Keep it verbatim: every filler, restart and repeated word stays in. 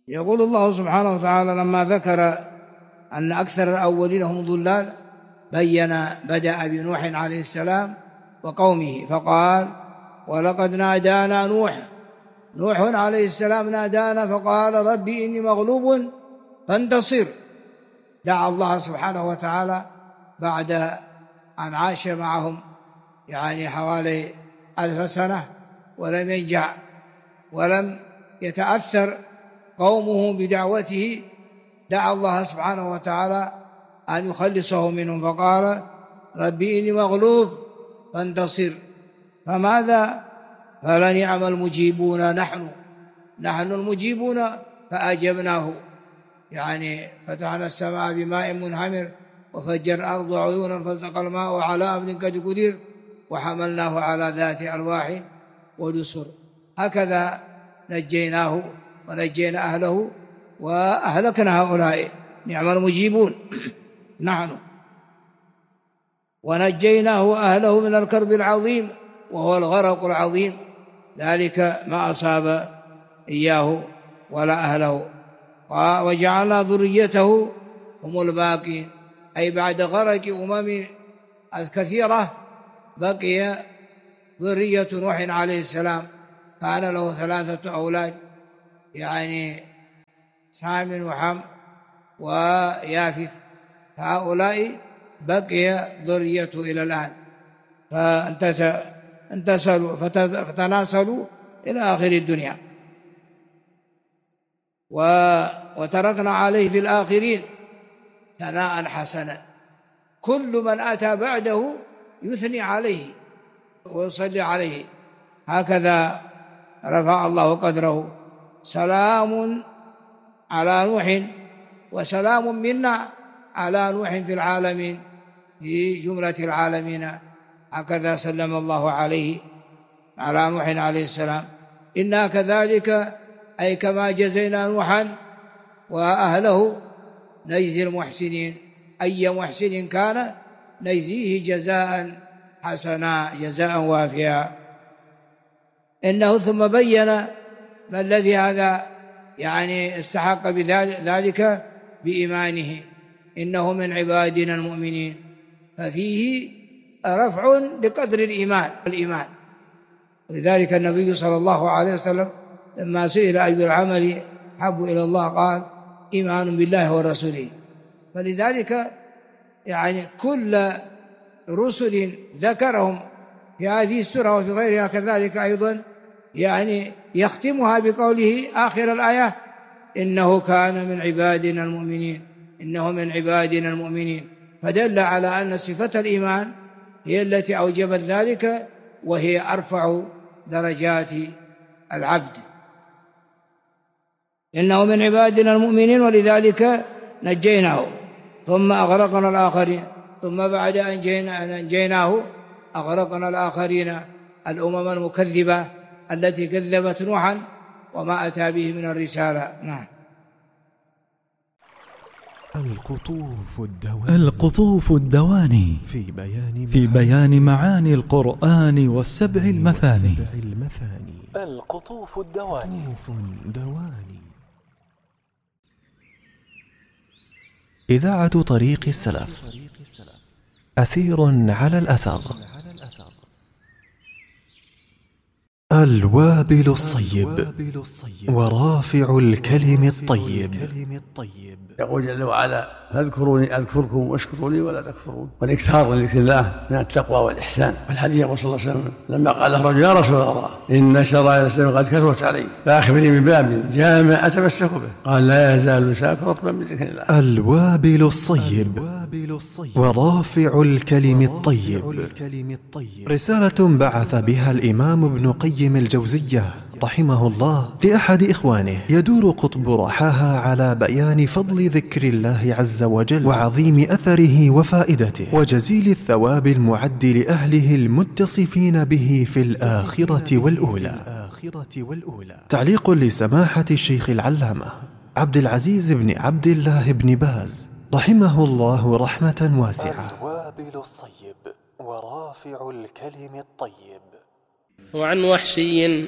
يقول الله سبحانه وتعالى لما ذكر أن أكثر الأولين هم ضلال بين بدأ بنوح عليه السلام وقومه فقال ولقد نادانا نوح نوح عليه السلام نادانا فقال ربي إني مغلوب فانتصر. دعا الله سبحانه وتعالى بعد أن عاش معهم يعني حوالي ألف سنة ولم ينجع ولم يتأثر قومه بدعوته، دعا الله سبحانه وتعالى أن يخلصه منهم فقال ربي إني مغلوب فانتصر. فماذا؟ فلنعم المجيبون نحن نحن المجيبون فأجبناه، يعني فتحنا السماء بماء منهمر وفجر الأرض عيونا فالتقى الماء على أمر قد قدر وحملناه على ذات ألواح ودسر. هكذا نجيناه ونجينا أهله وأهلكنا هؤلاء نعم المجيبون نحن، ونجيناه وأهله من الكرب العظيم وهو الغرق العظيم، ذلك ما أصاب إياه ولا أهله. وجعلنا ذريته هم الباقين، أي بعد غرق أمم كثيرة بقي ذرية نوح عليه السلام. كان له ثلاثة أولاد يعني سام وحم ويافث، هؤلاء بقي ذريته إلى الآن فانتسلوا فتناسلوا إلى آخر الدنيا. وتركنا عليه في الآخرين ثناء حسنا، كل من أتى بعده يثني عليه ويصلي عليه، هكذا رفع الله قدره. سلام على نوح وسلام منا على نوح في العالمين في جملة العالمين، هكذا سلم الله عليه على نوح عليه السلام. إنا كذلك أي كما جزينا نوحا وأهله نجزي المحسنين، أي محسن كان نجزيه جزاء حسنا جزاء وافيا. إنه ثم بين ما الذي هذا يعني استحق بذلك بإيمانه، إنه من عبادنا المؤمنين، ففيه رفع لقدر الإيمان الإيمان ولذلك النبي صلى الله عليه وسلم لما سئل أي العمل حب إلى الله قال إيمان بالله ورسوله. فلذلك يعني كل رسل ذكرهم في هذه السورة وفي غيرها كذلك أيضا يعني يختمها بقوله آخر الآية إنه كان من عبادنا المؤمنين إنه من عبادنا المؤمنين، فدل على أن صفة الإيمان هي التي أوجبت ذلك وهي أرفع درجات العبد. إنه من عبادنا المؤمنين ولذلك نجيناه ثم أغرقنا الآخرين، ثم بعد أن أنجيناه أغرقنا الآخرين الأمم المكذبة التي كذبت نوحا وما أتى به من الرسالة. نعم. القطوف الدواني, القطوف الدواني في بيان, في بيان معاني القرآن والسبع المثاني. القطوف الدواني. دواني. إذاعة طريق السلف، أثير على الأثر. الوابل الصيب ورافع الكلم الطيب. يقول جل وعلا فاذكروني أذكركم واشكروني ولا تكفرون، والإكثار لذكر الله من التقوى والإحسان. والحديث يقول صلى الله عليه وسلم لما قال له رجل يا رسول الله إن شرائع الإسلام قد كثرت علي فأخبرني من باب جامع أتمسك به، قال لا يزال لسانك رطبا بذكر الله. الوابل الصيب ورافع الكلم الطيب، رسالة بعث بها الإمام ابن قيم الجوزية رحمه الله لأحد إخوانه يدور قطب رحاها على بيان فضل ذكر الله عز وجل وعظيم أثره وفائدته وجزيل الثواب المعد لأهله المتصفين به في الآخرة والأولى. تعليق لسماحة الشيخ العلامة عبد العزيز بن عبد الله بن باز رحمه الله رحمة واسعة. الوابل الصيب ورافع الكلم الطيب. وعن وحشي